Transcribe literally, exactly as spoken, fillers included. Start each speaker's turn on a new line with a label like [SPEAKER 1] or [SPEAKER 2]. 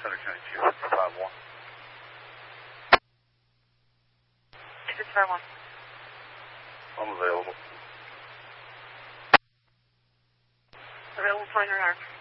[SPEAKER 1] Center County two five one.
[SPEAKER 2] two five one.
[SPEAKER 1] I'm available.
[SPEAKER 2] Available for your arm.